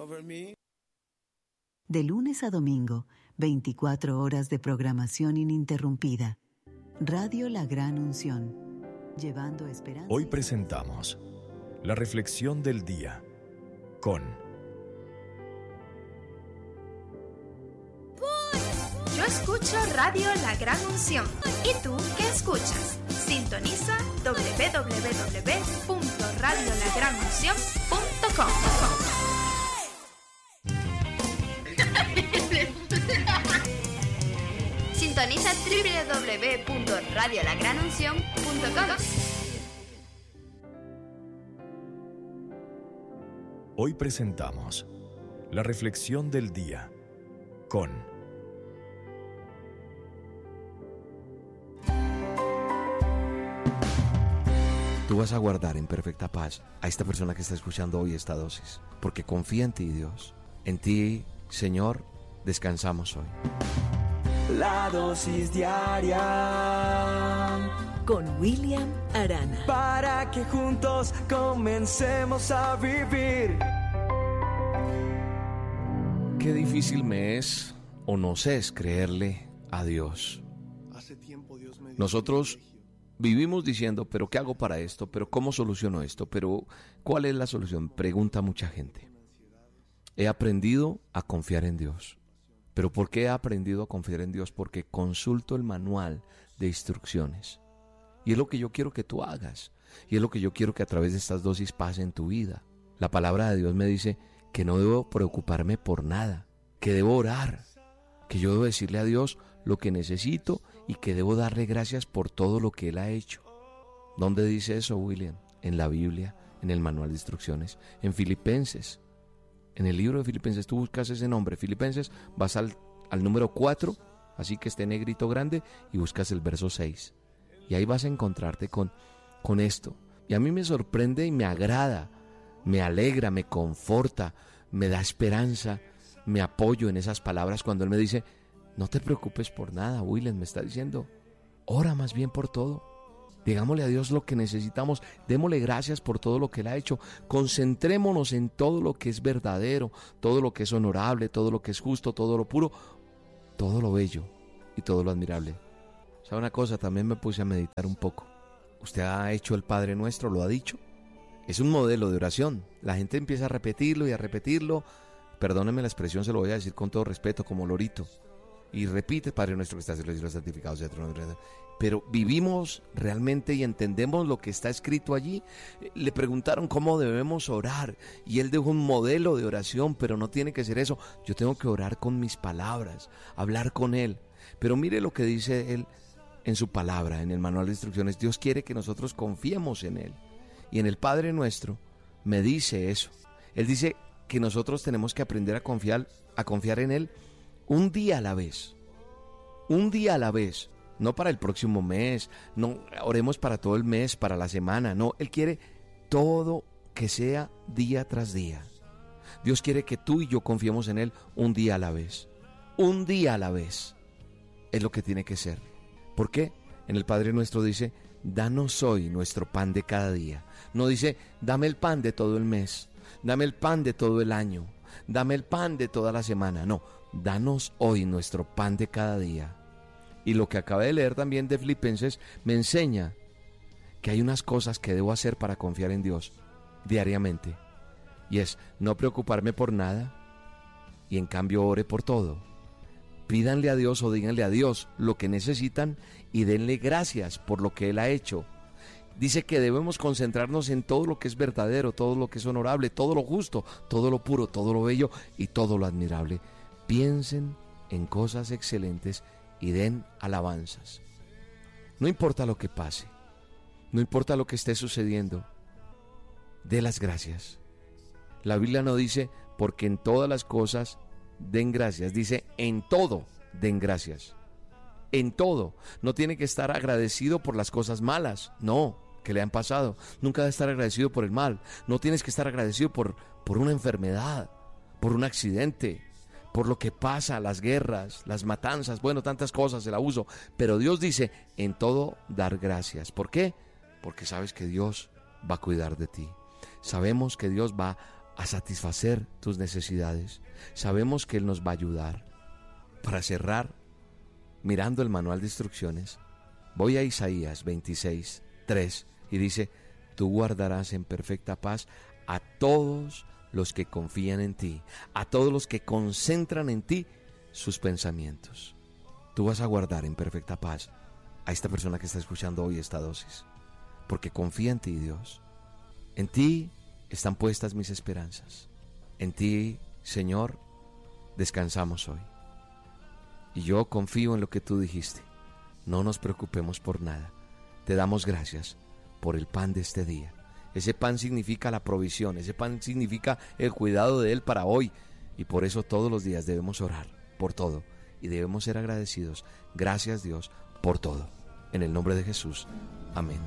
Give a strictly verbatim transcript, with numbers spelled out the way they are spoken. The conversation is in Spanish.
De lunes a domingo, veinticuatro horas de programación ininterrumpida. Radio La Gran Unción, llevando esperanza. Hoy presentamos la reflexión del día con... Yo escucho Radio La Gran Unción. ¿Y tú qué escuchas? Sintoniza doble u doble u doble u punto radio la gran unción punto com. Sintoniza doble u doble u doble u punto radio la gran unción punto com. Hoy presentamos la reflexión del día con... Tú vas a guardar en perfecta paz a esta persona que está escuchando hoy esta dosis, porque confía en ti, Dios. En ti, Señor, descansamos hoy. La dosis diaria Con William Arana. para que juntos comencemos a vivir. Qué difícil me es o nos es creerle a Dios. Nosotros vivimos diciendo, pero ¿qué hago para esto? ¿Pero cómo soluciono esto? ¿Pero cuál es la solución? Pregunta mucha gente. He aprendido a confiar en Dios. ¿Pero por qué he aprendido a confiar en Dios? Porque consulto el manual de instrucciones. Y es lo que yo quiero que tú hagas. Y es lo que yo quiero que a través de estas dosis pase en tu vida. La palabra de Dios me dice que no debo preocuparme por nada, que debo orar, que yo debo decirle a Dios lo que necesito y que debo darle gracias por todo lo que Él ha hecho. ¿Dónde dice eso, William? En la Biblia, en el manual de instrucciones, en Filipenses. En el libro de Filipenses, tú buscas ese nombre, Filipenses, vas al, al número cuatro, así que esté negrito grande, y buscas el verso seis. Y ahí vas a encontrarte con, con esto. Y a mí me sorprende y me agrada, me alegra, me conforta, me da esperanza, me apoyo en esas palabras cuando Él me dice, no te preocupes por nada, William, me está diciendo, ora más bien por todo. Digámosle a Dios lo que necesitamos, démosle gracias por todo lo que Él ha hecho, concentrémonos en todo lo que es verdadero, todo lo que es honorable, todo lo que es justo, todo lo puro, todo lo bello y todo lo admirable. ¿Sabe una cosa? También me puse a meditar un poco. ¿Usted ha hecho el Padre Nuestro? ¿Lo ha dicho? Es un modelo de oración. La gente empieza a repetirlo y a repetirlo. Perdónenme la expresión, se lo voy a decir con todo respeto, como lorito. Y repite, Padre Nuestro que estás en los cielos, santificado sea tu nombre. Pero vivimos realmente y entendemos lo que está escrito allí. Le preguntaron cómo debemos orar y él dejó un modelo de oración, pero no tiene que ser eso. Yo tengo que orar con mis palabras, hablar con Él. Pero mire lo que dice Él en su palabra, en el manual de instrucciones. Dios quiere que nosotros confiemos en Él. Y en el Padre Nuestro me dice eso. Él dice que nosotros tenemos que aprender a confiar, a confiar en Él un día a la vez. Un día a la vez. No para el próximo mes, no oremos para todo el mes, para la semana, no, Él quiere todo que sea día tras día. Dios quiere que tú y yo confiemos en Él un día a la vez, un día a la vez, es lo que tiene que ser. ¿Por qué? En el Padre Nuestro dice, danos hoy nuestro pan de cada día. No dice, dame el pan de todo el mes, dame el pan de todo el año, dame el pan de toda la semana, no, danos hoy nuestro pan de cada día. Y lo que acabé de leer también de Filipenses me enseña que hay unas cosas que debo hacer para confiar en Dios diariamente. Y es no preocuparme por nada y en cambio ore por todo. Pídanle a Dios o díganle a Dios lo que necesitan y denle gracias por lo que Él ha hecho. Dice que debemos concentrarnos en todo lo que es verdadero, todo lo que es honorable, todo lo justo, todo lo puro, todo lo bello y todo lo admirable. Piensen en cosas excelentes y den alabanzas. No importa lo que pase, no importa lo que esté sucediendo, dé las gracias. La Biblia no dice porque en todas las cosas den gracias, dice en todo den gracias. En todo. No tiene que estar agradecido por las cosas malas, no, que le han pasado. Nunca debe estar agradecido por el mal. No tienes que estar agradecido por, por una enfermedad, por un accidente, por lo que pasa, las guerras, las matanzas, bueno, tantas cosas, el abuso. Pero Dios dice, en todo dar gracias. ¿Por qué? Porque sabes que Dios va a cuidar de ti. Sabemos que Dios va a satisfacer tus necesidades. Sabemos que Él nos va a ayudar. Para cerrar, mirando el manual de instrucciones, voy a Isaías veintiséis, tres y dice: tú guardarás en perfecta paz a todos los que confían en ti, a todos los que concentran en ti sus pensamientos. Tú vas a guardar en perfecta paz a esta persona que está escuchando hoy esta dosis, porque confía en ti, Dios. En ti están puestas mis esperanzas. En ti, Señor, descansamos hoy. Y yo confío en lo que tú dijiste. No nos preocupemos por nada. Te damos gracias por el pan de este día. Ese pan significa la provisión, ese pan significa el cuidado de Él para hoy. Y por eso todos los días debemos orar por todo y debemos ser agradecidos. Gracias, Dios, por todo. En el nombre de Jesús. Amén.